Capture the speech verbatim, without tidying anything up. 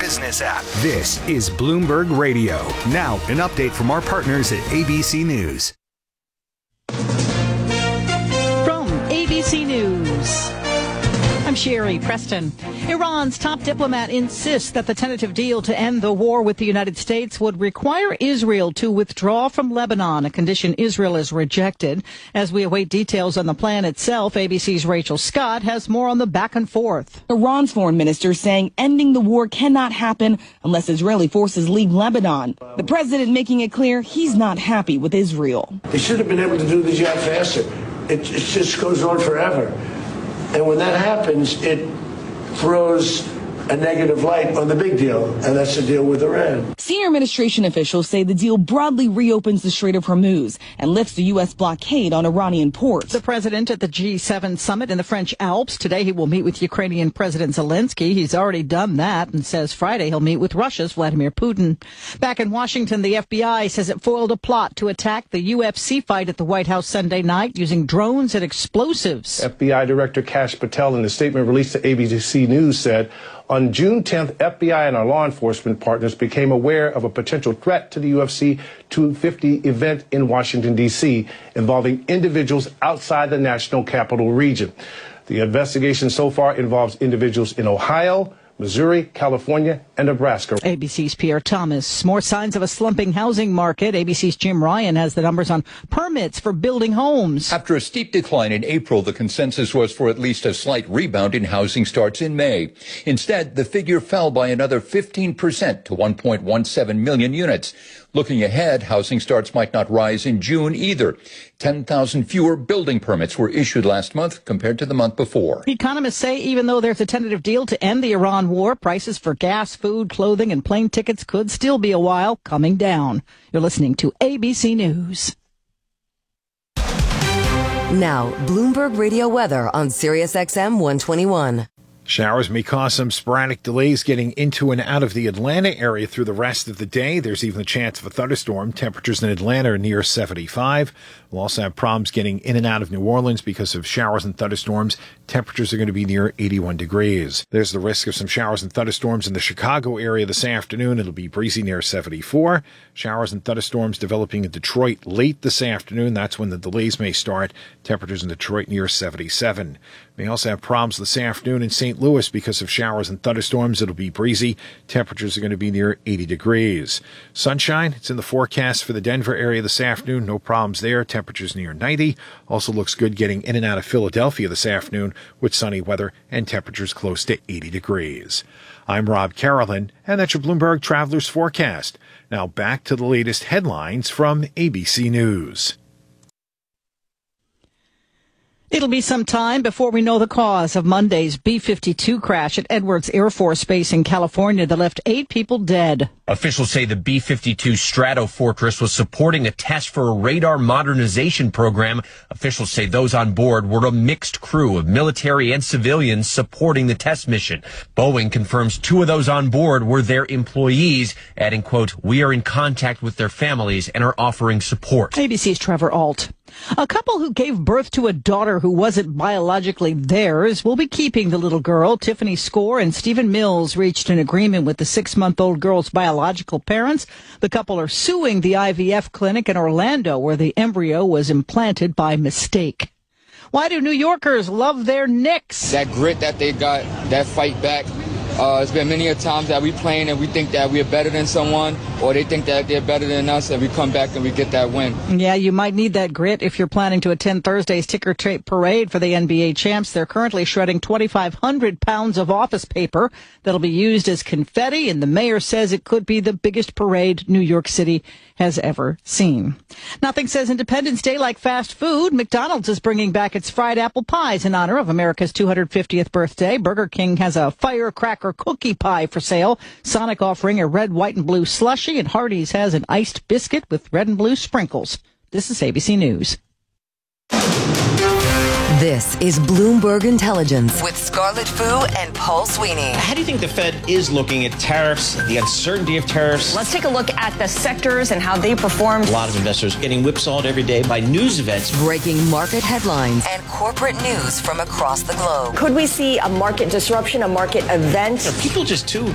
business app. This is Bloomberg Radio. Now, an update from our partners at A B C News. From A B C News, I'm Sherry Preston. Iran's top diplomat insists that the tentative deal to end the war with the United States would require Israel to withdraw from Lebanon, a condition Israel has rejected. As we await details on the plan itself, A B C's Rachel Scott has more on the back and forth. Iran's foreign minister saying ending the war cannot happen unless Israeli forces leave Lebanon. The president making it clear he's not happy with Israel. They should have been able to do the job faster. It, it just goes on forever. And when that happens, it throws a negative light on the big deal, and that's the deal with Iran. Senior administration officials say the deal broadly reopens the Strait of Hormuz and lifts the U S blockade on Iranian ports. The president at the G seven summit in the French Alps. Today he will meet with Ukrainian President Zelensky. He's already done that and says Friday he'll meet with Russia's Vladimir Putin. Back in Washington, the F B I says it foiled a plot to attack the U F C fight at the White House Sunday night using drones and explosives. F B I Director Kash Patel, in a statement released to A B C News, said, on June tenth, F B I and our law enforcement partners became aware of a potential threat to the U F C two fifty event in Washington, D C, involving individuals outside the national capital region. The investigation so far involves individuals in Ohio, Missouri, California, and Nebraska. A B C's Pierre Thomas. More signs of a slumping housing market. A B C's Jim Ryan has the numbers on permits for building homes. After a steep decline in April, the consensus was for at least a slight rebound in housing starts in May. Instead, the figure fell by another fifteen percent to one point one seven million units. Looking ahead, housing starts might not rise in June either. ten thousand fewer building permits were issued last month compared to the month before. Economists say even though there's a tentative deal to end the Iran war, prices for gas, food, clothing, and plane tickets could still be a while coming down. You're listening to A B C News. Now, Bloomberg Radio weather on Sirius X M one twenty-one. Showers may cause some sporadic delays getting into and out of the Atlanta area through the rest of the day. There's even a chance of a thunderstorm. Temperatures in Atlanta are near seventy-five. We'll also have problems getting in and out of New Orleans because of showers and thunderstorms. Temperatures are going to be near eighty-one degrees. There's the risk of some showers and thunderstorms in the Chicago area this afternoon. It'll be breezy near seventy-four. Showers and thunderstorms developing in Detroit late this afternoon. That's when the delays may start. Temperatures in Detroit near seventy-seven. May also have problems this afternoon in Saint Louis because of showers and thunderstorms. It'll be breezy. Temperatures are going to be near eighty degrees. Sunshine, it's in the forecast for the Denver area this afternoon. No problems there. Temperatures near ninety. Also looks good getting in and out of Philadelphia this afternoon with sunny weather and temperatures close to eighty degrees. I'm Rob Carolyn, and that's your Bloomberg Travelers Forecast. Now back to the latest headlines from A B C News. It'll be some time before we know the cause of Monday's B fifty-two crash at Edwards Air Force Base in California that left eight people dead. Officials say the B fifty-two Stratofortress was supporting a test for a radar modernization program. Officials say those on board were a mixed crew of military and civilians supporting the test mission. Boeing confirms two of those on board were their employees, adding, quote, "We are in contact with their families and are offering support." A B C's Trevor Alt. A couple who gave birth to a daughter who wasn't biologically theirs will be keeping the little girl. Tiffany Score and Stephen Mills reached an agreement with the six-month-old girl's biological parents. The couple are suing the I V F clinic in Orlando where the embryo was implanted by mistake. Why do New Yorkers love their Knicks? That grit that they got, that fight back. Uh, it's been many a times that we playing and we think that we're better than someone, or they think that they're better than us, and we come back and we get that win. Yeah, you might need that grit if you're planning to attend Thursday's ticker tape parade for the N B A champs. They're currently shredding twenty-five hundred pounds of office paper that'll be used as confetti, and the mayor says it could be the biggest parade New York City has ever seen. Nothing says Independence Day like fast food. McDonald's is bringing back its fried apple pies in honor of America's two hundred fiftieth birthday. Burger King has a firecracker cookie pie for sale. Sonic offering a red, white, and blue slushie, and Hardee's has an iced biscuit with red and blue sprinkles. This is A B C News. This is Bloomberg Intelligence with Scarlett Fu and Paul Sweeney. How do you think the Fed is looking at tariffs, the uncertainty of tariffs? Let's take a look at the sectors and how they performed. A lot of investors getting whipsawed every day by news events. Breaking market headlines and corporate news from across the globe. Could we see a market disruption, a market event? Are people just too